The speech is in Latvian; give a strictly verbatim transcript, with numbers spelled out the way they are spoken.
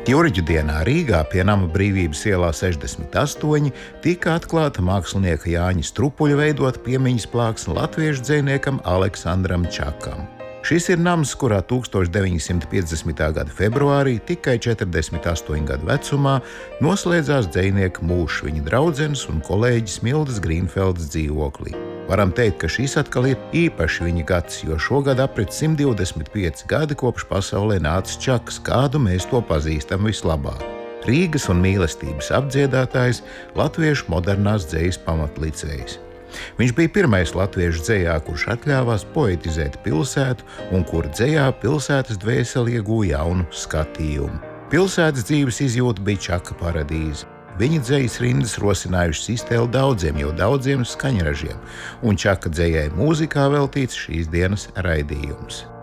Jurģu dienā Rīgā pie nama Brīvības ielā sešdesmit astoņi tika atklāta mākslinieka Jāņa Strupuļa veidota piemiņas plāksne latviešu dzejniekam Aleksandram Čakam. Šis ir nams, kurā tūkstoš deviņi simti piecdesmitā gada februārī, tikai četrdesmit astoņu gadu vecumā, noslēdzās dzejnieka mūžs viņa draudzenes un kolēģis Mildas Grīnfeldas dzīvoklī. Varam teikt, ka šis atkal ir īpašs viņa gads, jo šogad aprit simt divdesmit pieci gadi kopš pasaulē nācis Čaks, kādu mēs to pazīstam vislabāk. Rīgas un mīlestības apdziedātājs, latviešu modernās dzejas pamatlicējs. Viņš bija pirmais latviešu dzejā, kurš atļāvās poetizēt pilsētu un kur dzejā pilsētas dvēseli iegūja jaunu skatījumu. Pilsētas dzīves izjūta bija Čaka paradīze. Viņa dzejas rindas rosinājušas iztēli daudziem, jau daudziem skaņražiem, un Čaka dzejai mūzikā veltīts šīs dienas raidījums.